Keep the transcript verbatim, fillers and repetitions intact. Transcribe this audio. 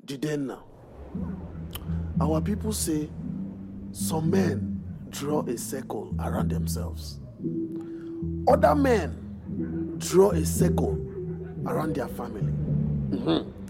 Jidenna. Our people say some men draw a circle around themselves. Other men draw a circle around their family. Mm-hmm.